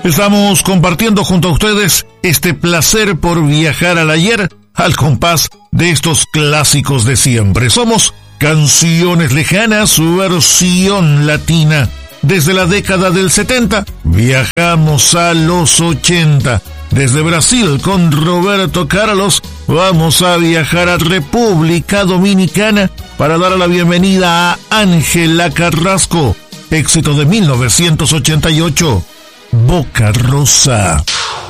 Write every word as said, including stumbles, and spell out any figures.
Estamos compartiendo junto a ustedes este placer por viajar al ayer al compás de estos clásicos de siempre. Somos Canciones Lejanas, su versión latina. Desde la década del setenta, viajamos a los ochenta. Desde Brasil, con Roberto Carlos, vamos a viajar a República Dominicana para dar la bienvenida a Ángela Carrasco. Éxito de mil novecientos ochenta y ocho, Boca Rosa.